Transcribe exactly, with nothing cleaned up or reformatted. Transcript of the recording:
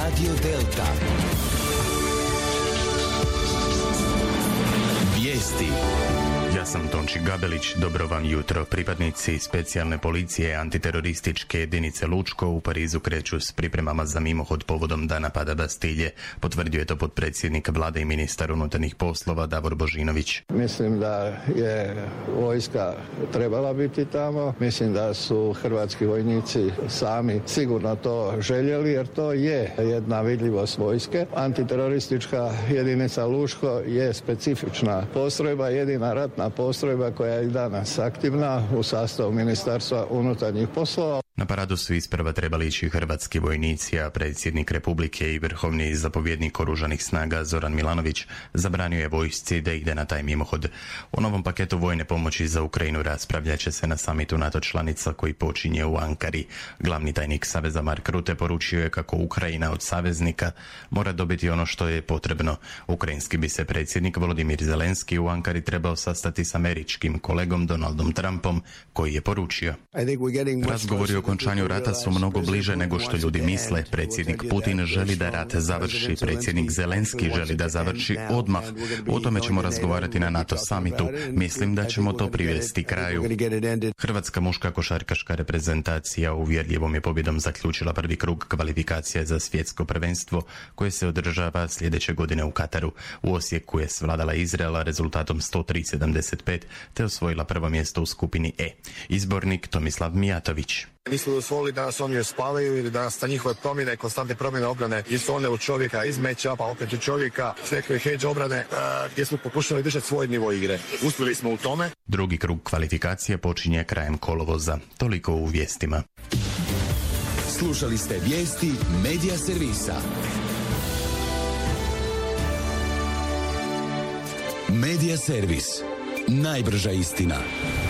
Radio Delta. Vijesti. Ja sam Tonči Gabelić, dobro vam jutro. Pripadnici specijalne policije antiterorističke jedinice Lučko u Parizu kreću s pripremama za mimohod povodom dana pada Bastilje. Potvrdio je to potpredsjednik vlade i ministar unutarnjih poslova Davor Božinović. Mislim da je vojska trebala biti tamo. Mislim da su hrvatski vojnici sami sigurno to željeli, jer to je jedna vidljivost vojske. Antiteroristička jedinica Lučko je specifična postrojba, jedina ratna postrojba koja je i danas aktivna u sastavu Ministarstva unutarnjih poslova. Na paradu su isprva trebali ići hrvatski vojnici, a predsjednik Republike i vrhovni zapovjednik oružanih snaga Zoran Milanović zabranio je vojsci da ide na taj mimohod. O novom paketu vojne pomoći za Ukrajinu raspravljat će se na samitu NATO članica koji počinje u Ankari. Glavni tajnik Saveza Mark Rutte poručio je kako Ukrajina od saveznika mora dobiti ono što je potrebno. Ukrajinski bi se predsjednik Volodimir Zelenski u Ankari trebao sastati s američkim kolegom Donaldom Trumpom, koji je poručio: razgovori o okončanju rata su mnogo bliže nego što ljudi misle. Predsjednik Putin želi da rat završi, predsjednik Zelenski želi da završi odmah. O tome ćemo razgovarati na NATO samitu. Mislim da ćemo to privesti kraju. Hrvatska muška košarkaška reprezentacija uvjerljivom je pobjedom zaključila prvi krug kvalifikacija za svjetsko prvenstvo koje se održava sljedeće godine u Kataru. U Osijeku je svladala Izraela rezultatom sto tri sedamdeset pet te osvojila prvo mjesto u skupini E. Izbornik Tomislav Mijatović: nisu dozvolili da nas oni spavaju ili da nas ta njihove promjene, konstantne promjene obrane izvole u čovjeka, iz meča, pa opet u čovjeka, sve koje hedge obrane, uh, gdje smo pokušali držati svoj nivo igre. Uspjeli smo u tome. Drugi krug kvalifikacije počinje krajem kolovoza. Toliko u vijestima. Slušali ste vijesti Medija servisa. Medija servis. Najbrža istina.